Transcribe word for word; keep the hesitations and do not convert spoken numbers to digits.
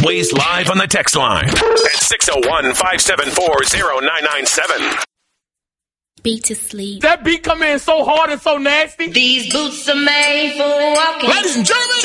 always live on the text line at six oh one, five seven four, oh nine nine seven. Beat to sleep. That beat come in so hard and so nasty. These boots are made for walking. Ladies and gentlemen,